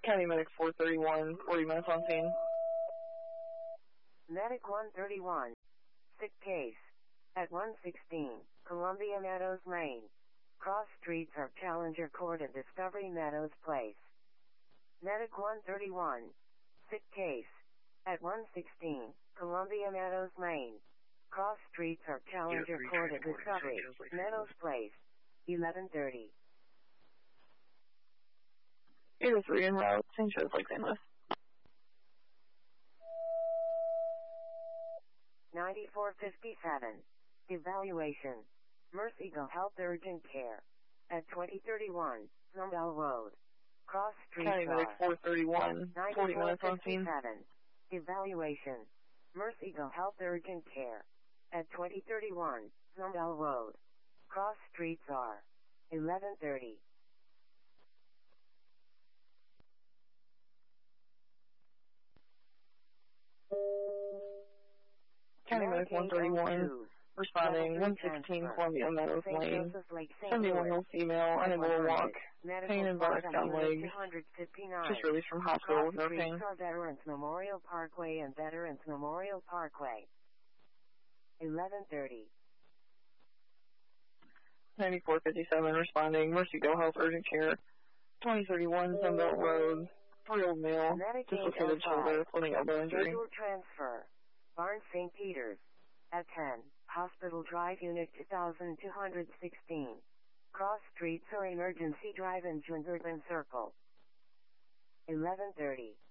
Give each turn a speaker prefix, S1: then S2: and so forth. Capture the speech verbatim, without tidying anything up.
S1: County Medic four thirty-one, forty minutes on scene.
S2: Medic one thirty-one. Sick case. At one sixteen, Columbia Meadows Lane. Cross streets are Challenger Court and Discovery Meadows Place. Medic one thirty-one. Sick case. At one sixteen, Columbia Meadows Lane. Cross streets are Challenger Court and Discovery Meadows Place. eleven thirty.
S1: eight oh three en route, Saint Joe's, Lake Saint Louis.
S2: ninety-four fifty-seven. Evaluation. Mercyville Health Urgent Care. At twenty thirty-one, Normbell Road. Cross Street
S1: County Medic four thirty-one, forty minutes on scene.
S2: Evaluation. Mercyville Health Urgent Care. At twenty thirty-one, Normbell Road. Cross streets are eleven thirty.
S1: County Medic one thirty-one, responding one sixteen Columbia Meadows Lane, seventy-one-year-old female, unable to walk, pain in buttocks down legs, just released from hospital with no pain.
S2: Veterans Memorial Parkway and Veterans Memorial Parkway. eleven thirty.
S1: ninety-four fifty-seven, responding, Mercyville Health Urgent Care, twenty thirty-one Sunbelt Road, three-year-old male, dislocated shoulder, floating elbow injury.
S2: Schedule transfer. Barnes Saint Peter's. At ten, Hospital Drive Unit two thousand two hundred sixteen. Cross streets or Emergency Drive in Jungerden Circle. eleven thirty.